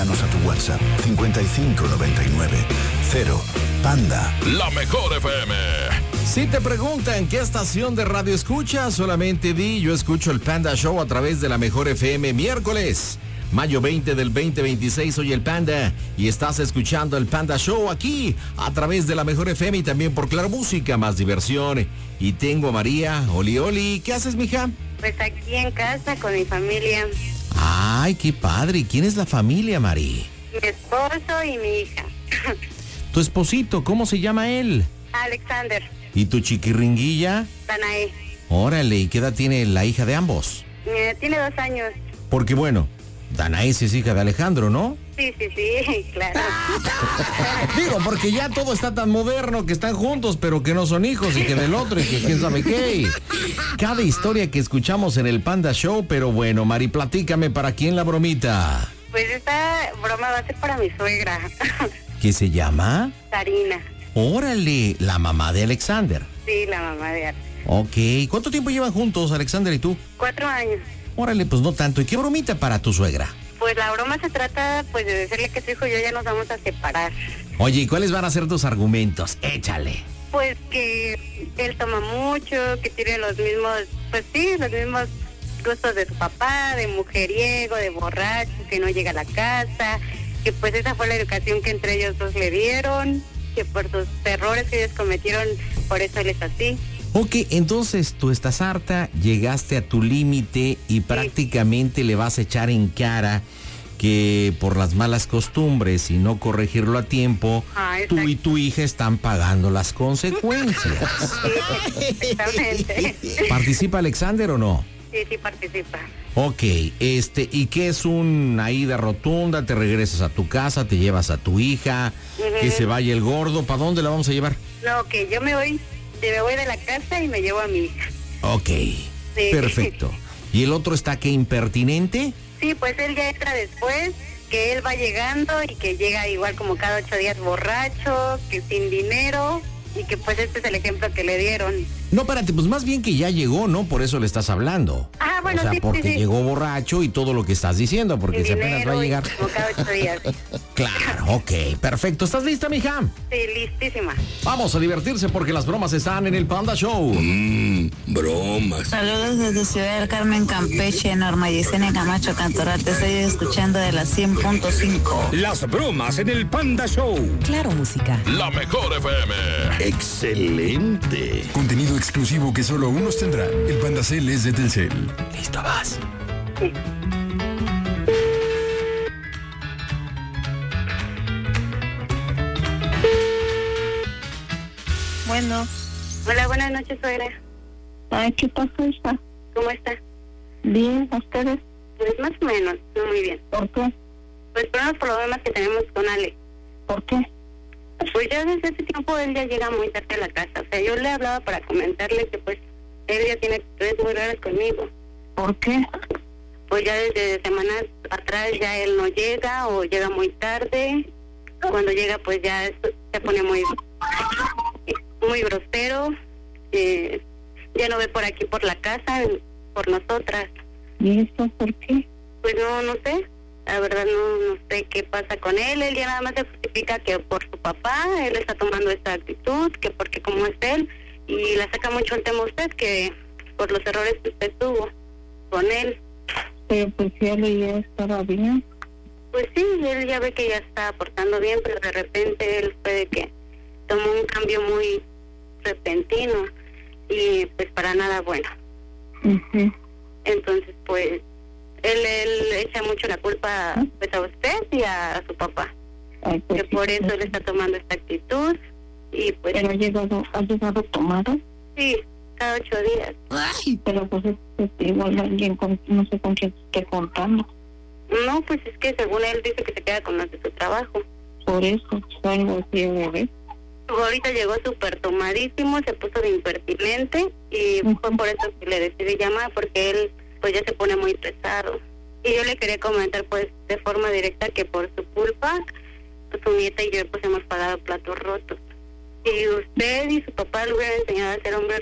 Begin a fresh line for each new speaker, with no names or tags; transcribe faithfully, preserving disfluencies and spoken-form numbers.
Agréganos a tu WhatsApp cincuenta y cinco noventa y nueve cero Panda.
La mejor F M.
Si te preguntan qué estación de radio escuchas, solamente di: yo escucho el Panda Show a través de la mejor F M. Miércoles, mayo veinte del veinte veintiséis, soy el Panda y estás escuchando el Panda Show aquí a través de la mejor F M y también por Claro Música, más diversión. Y tengo a María. Oli, Oli, ¿qué haces, mija?
Pues aquí en casa con mi familia.
Ay, qué padre. ¿Quién es la familia, Mari?
Mi esposo y mi hija.
Tu esposito, ¿cómo se llama él?
Alexander.
¿Y tu chiquirringuilla?
Danae.
Órale, ¿y qué edad tiene la hija de ambos?
Eh, tiene dos años.
Porque bueno, Danae es hija de Alejandro, ¿no?
Sí, sí, sí, claro.
Digo, porque ya todo está tan moderno que están juntos, pero que no son hijos y que del otro y que quién sabe qué. Cada historia que escuchamos en el Panda Show, pero bueno, Mari, platícame, ¿para quién la bromita?
Pues esta broma va a ser para mi suegra.
¿Qué se llama?
Sarina.
Órale, la mamá de Alexander.
Sí, la mamá de Alex.
Ok, ¿cuánto tiempo llevan juntos, Alexander y tú?
Cuatro años.
Órale, pues no tanto. ¿Y qué bromita para tu suegra?
Pues la broma se trata, pues, de decirle que su hijo y yo ya nos vamos a separar.
Oye, ¿y cuáles van a ser tus argumentos? Échale.
Pues que él toma mucho, que tiene los mismos, pues sí, los mismos gustos de su papá, de mujeriego, de borracho, que no llega a la casa, que pues esa fue la educación que entre ellos dos le dieron, que por sus errores que ellos cometieron, por eso él es así.
Ok, entonces tú estás harta, llegaste a tu límite y prácticamente le vas a echar en cara que por las malas costumbres y no corregirlo a tiempo,
ah,
tú y tu hija están pagando las consecuencias.
Sí, exactamente.
¿Participa Alexander o no?
Sí, sí participa.
Ok, este, ¿y qué es una ida rotunda? ¿Te regresas a tu casa, te llevas a tu hija, uh-huh. que se vaya el gordo? ¿Para dónde la vamos a llevar?
No, que yo me voy, me voy de la casa y me llevo a mi hija.
Ok, sí. Perfecto. ¿Y el otro está qué, impertinente?
Sí, pues él ya entra después, que él va llegando y que llega igual como cada ocho días borracho, que sin dinero, y que pues este es el ejemplo que le dieron.
No, espérate, pues más bien que ya llegó, ¿no? Por eso le estás hablando.
Ah, bueno,
o sea,
sí,
porque
sí, sí.
llegó borracho y todo lo que estás diciendo, porque
sin
si apenas
dinero,
va a llegar...
como cada ocho días.
Claro, ok, perfecto. ¿Estás lista, mija?
Sí, listísima.
Vamos a divertirse porque las bromas están en el Panda Show.
Mmm, bromas.
Saludos desde Ciudad del Carmen, Campeche, Norma Yesenia Camacho Cantoral. Te estoy escuchando de la cien punto cinco.
Las bromas en el Panda Show.
Claro Música.
La mejor F M. Excelente.
Contenido exclusivo que solo unos tendrán. El Panda Cel es de Telcel.
Listo, vas.
Sí.
Bueno.
Hola, buenas noches, suegra.
Ay, ¿qué pasa, hija?
¿Cómo está?
Bien, ¿ustedes?
Pues más o menos, no muy bien.
¿Por qué?
Pues por los problemas que tenemos con Ale.
¿Por qué?
Pues ya desde ese tiempo él ya llega muy tarde a la casa. O sea, yo le hablaba para comentarle que pues él ya tiene actitudes muy raras conmigo.
¿Por qué?
Pues ya desde semanas atrás ya él no llega o llega muy tarde. Cuando llega pues ya se pone muy muy grosero. Eh, ya no ve por aquí por la casa, por nosotras.
¿Y eso por qué?
Pues no, no sé. La verdad no, no sé qué pasa con él. Él ya nada más se justifica que por su papá él está tomando esta actitud, que porque como es él, y la saca mucho el tema a usted, que por los errores que usted tuvo con él.
Pero pues si él ya estaba bien.
Pues sí, él ya ve que ya está aportando bien, pero de repente él puede que tomó un cambio muy repentino y pues para nada bueno.
Uh-huh.
Entonces pues él, él echa mucho la culpa pues a usted y a, a su papá.
Ay, pues
que
sí,
por eso
pues,
él está tomando esta actitud y pues...
¿Pero ha llegado, ha llegado tomado?
Sí, cada ocho días.
Ay, pero pues es, es igual alguien con, no sé con quién esté contando.
No, pues es que según él dice que se queda con los de su trabajo.
Por eso, algo así, bebé.
Ahorita llegó súper tomadísimo, se puso de impertinente y uh-huh. fue por eso que le decidí llamar, porque él pues ya se pone muy pesado. Y yo le quería comentar pues de forma directa que por su culpa, pues, su nieta y yo pues hemos pagado platos rotos. Si usted y su papá le hubieran enseñado a ser hombres